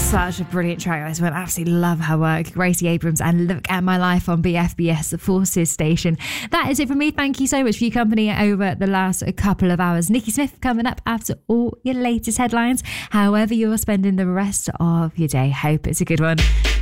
Such a brilliant track, this one. Absolutely love her work. Gracie Abrams and Look at My Life on BFBS, the Forces station. That is it from me. Thank you so much for your company over the last couple of hours. Nikki Smith coming up after all your latest headlines. However you're spending the rest of your day, hope it's a good one.